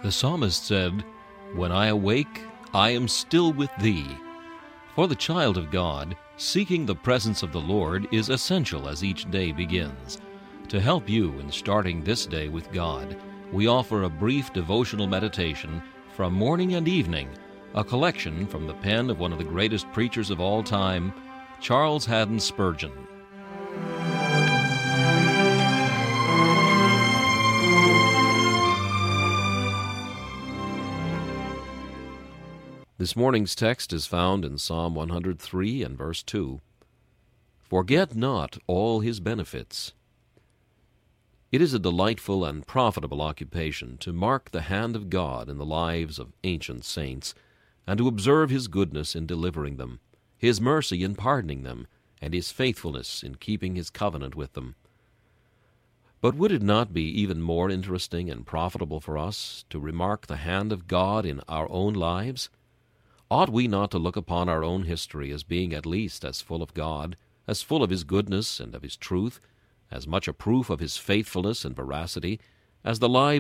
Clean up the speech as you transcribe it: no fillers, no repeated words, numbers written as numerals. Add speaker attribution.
Speaker 1: The psalmist said, "When I awake, I am still with thee." For the child of God, seeking the presence of the Lord is essential as each day begins. To help you in starting this day with God, we offer a brief devotional meditation from morning and evening, a collection from the pen of one of the greatest preachers of all time, Charles Haddon Spurgeon. This morning's text is found in Psalm 103 and verse 2. Forget not all his benefits. It is a delightful and profitable occupation to mark the hand of God in the lives of ancient saints, and to observe his goodness in delivering them, his mercy in pardoning them, and his faithfulness in keeping his covenant with them. But would it not be even more interesting and profitable for us to remark the hand of God in our own lives? Ought we not to look upon our own history as being at least as full of God, as full of his goodness and of his truth, as much a proof of his faithfulness and veracity, as the lives